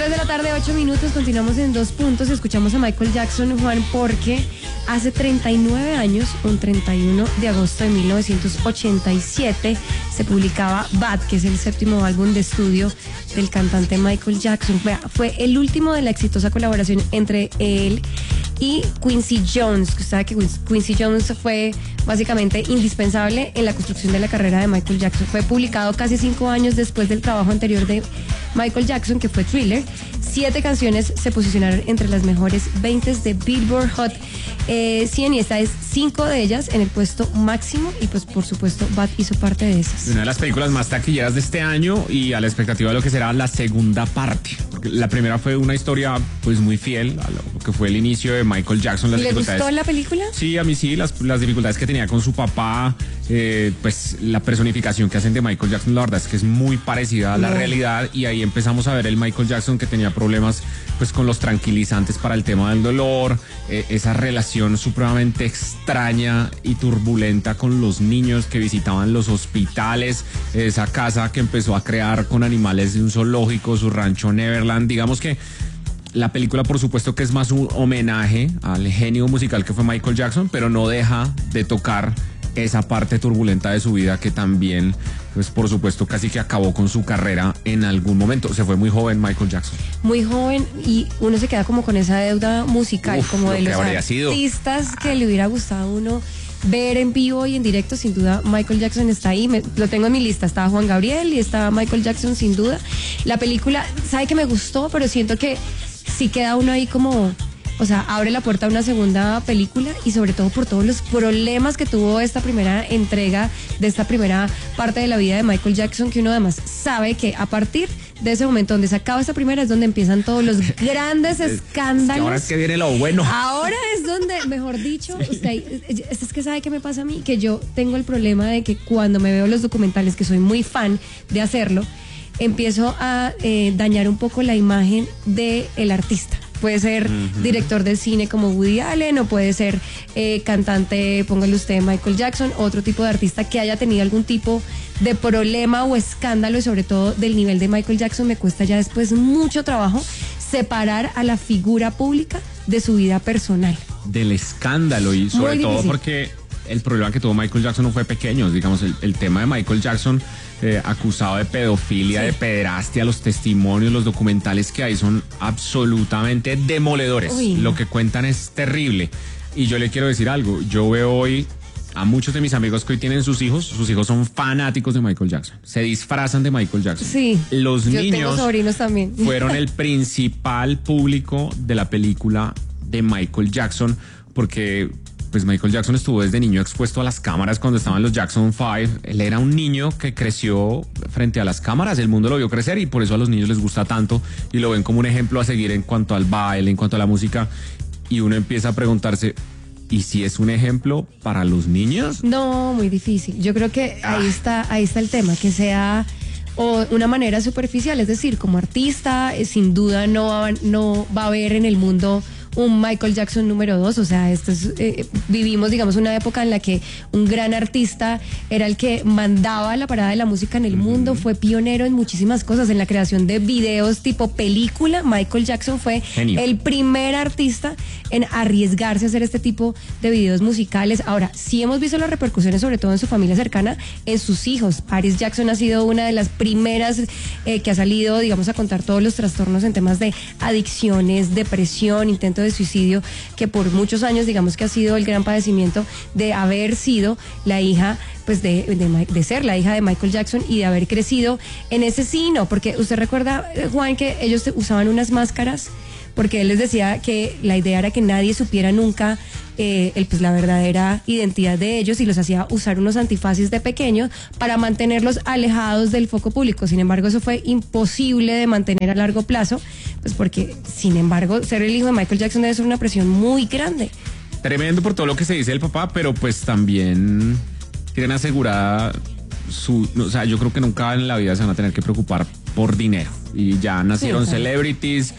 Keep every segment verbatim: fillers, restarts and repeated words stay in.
tres de la tarde, ocho minutos, continuamos en Dos Puntos. Escuchamos a Michael Jackson, Juan, porque hace treinta y nueve años, un treinta y uno de agosto de mil novecientos ochenta y siete, se publicaba Bad, que es el séptimo álbum de estudio del cantante Michael Jackson. Fue, fue el último de la exitosa colaboración entre él y Quincy Jones. Usted sabe que Quincy Jones fue básicamente indispensable en la construcción de la carrera de Michael Jackson. Fue publicado casi cinco años después del trabajo anterior de Michael Jackson, que fue Thriller. Siete canciones se posicionaron entre las mejores veinte de Billboard Hot eh, cien, y esta es cinco de ellas en el puesto máximo, y pues por supuesto Bad hizo parte de esas. Una de las películas más taquilleras de este año y a la expectativa de lo que será la segunda parte. Porque la primera fue una historia pues muy fiel a lo que fue el inicio de Michael Jackson. Las ¿Le gustó la película? Sí, a mí sí, las, las dificultades que tenía con su papá, eh, pues la personificación que hacen de Michael Jackson, la verdad es que es muy parecida a la no. realidad, y ahí empezamos a ver el Michael Jackson que tenía problemas pues con los tranquilizantes para el tema del dolor, eh, esa relación supremamente extraña y turbulenta con los niños que visitaban los hospitales, esa casa que empezó a crear con animales de un zoológico, su rancho Neverland. Digamos que la película, por supuesto, que es más un homenaje al genio musical que fue Michael Jackson, pero no deja de tocar esa parte turbulenta de su vida que también, pues por supuesto, casi que acabó con su carrera en algún momento. Se fue muy joven Michael Jackson. Muy joven, y uno se queda como con esa deuda musical, Uf, como de los artistas sido. que le hubiera gustado a uno ver en vivo y en directo. Sin duda Michael Jackson está ahí, me, lo tengo en mi lista. Estaba Juan Gabriel y estaba Michael Jackson, sin duda. La película, sabe que me gustó, pero siento que sí queda uno ahí como... O sea, abre la puerta a una segunda película, y sobre todo por todos los problemas que tuvo esta primera entrega de esta primera parte de la vida de Michael Jackson, que uno además sabe que a partir de ese momento donde se acaba esta primera es donde empiezan todos los grandes escándalos. Es que ahora es que viene lo bueno. Ahora es donde, mejor dicho, sí. usted, es que sabe qué me pasa a mí, que yo tengo el problema de que cuando me veo los documentales, que soy muy fan de hacerlo, empiezo a eh, dañar un poco la imagen del artista. Puede ser uh-huh. director de cine como Woody Allen, o puede ser eh, cantante, póngale usted Michael Jackson, otro tipo de artista que haya tenido algún tipo de problema o escándalo, y sobre todo del nivel de Michael Jackson. Me cuesta ya después mucho trabajo separar a la figura pública de su vida personal. Del escándalo, y sobre Muy todo difícil. Porque el problema que tuvo Michael Jackson no fue pequeño. Digamos, el, el tema de Michael Jackson eh, acusado de pedofilia, sí. de pederastia, los testimonios, los documentales que hay son absolutamente demoledores. Uy, no. Lo que cuentan es terrible. Y yo le quiero decir algo, yo veo hoy a muchos de mis amigos que hoy tienen sus hijos, sus hijos son fanáticos de Michael Jackson, se disfrazan de Michael Jackson. Sí, los yo niños tengo sobrinos también. Fueron el principal público de la película de Michael Jackson, porque pues Michael Jackson estuvo desde niño expuesto a las cámaras cuando estaban los Jackson Five. Él era un niño que creció frente a las cámaras, el mundo lo vio crecer, y por eso a los niños les gusta tanto y lo ven como un ejemplo a seguir en cuanto al baile, en cuanto a la música, y uno empieza a preguntarse, ¿y si es un ejemplo para los niños? No, muy difícil. Yo creo que ah. ahí está, ahí está el tema, que sea o una manera superficial, es decir, como artista, eh, sin duda no va, no va a haber en el mundo un Michael Jackson número dos. O sea, esto es, eh, vivimos, digamos, una época en la que un gran artista era el que mandaba la parada de la música en el mundo, fue pionero en muchísimas cosas, en la creación de videos tipo película. Michael Jackson fue Genio. el primer artista en arriesgarse a hacer este tipo de videos musicales. Ahora, sí hemos visto las repercusiones, sobre todo en su familia cercana, en sus hijos. Paris Jackson ha sido una de las primeras eh, que ha salido, digamos, a contar todos los trastornos en temas de adicciones, depresión, intento de suicidio, que por muchos años, digamos, que ha sido el gran padecimiento de haber sido la hija, pues de, de, de ser la hija de Michael Jackson y de haber crecido en ese sino, porque usted recuerda, Juan, que ellos usaban unas máscaras, porque él les decía que la idea era que nadie supiera nunca eh, el, pues, la verdadera identidad de ellos, y los hacía usar unos antifaces de pequeños para mantenerlos alejados del foco público. Sin embargo, eso fue imposible de mantener a largo plazo, pues porque, sin embargo, ser el hijo de Michael Jackson debe ser una presión muy grande. Tremendo por todo lo que se dice del papá, pero pues también tienen asegurada su... O sea, yo creo que nunca en la vida se van a tener que preocupar por dinero. Y ya nacieron sí, celebrities...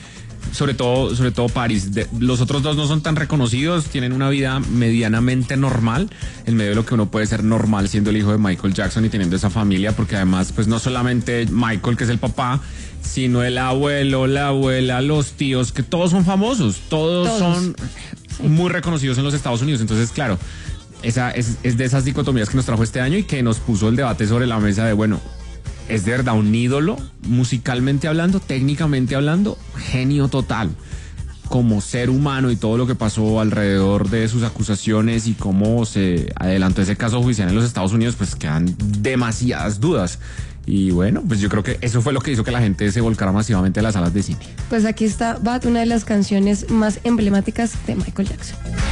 sobre todo, sobre todo Paris. De, los otros dos no son tan reconocidos, tienen una vida medianamente normal, en medio de lo que uno puede ser normal siendo el hijo de Michael Jackson y teniendo esa familia, porque además, pues no solamente Michael, que es el papá, sino el abuelo, la abuela, los tíos, que todos son famosos, todos, todos. son sí. muy reconocidos en los Estados Unidos. Entonces, claro, esa es, es de esas dicotomías que nos trajo este año y que nos puso el debate sobre la mesa de, bueno, ¿es de verdad un ídolo musicalmente hablando, técnicamente hablando? Genio total. Como ser humano y todo lo que pasó alrededor de sus acusaciones y cómo se adelantó ese caso judicial en los Estados Unidos, pues quedan demasiadas dudas. Y bueno, pues yo creo que eso fue lo que hizo que la gente se volcara masivamente a las salas de cine. Pues aquí está Bad, una de las canciones más emblemáticas de Michael Jackson.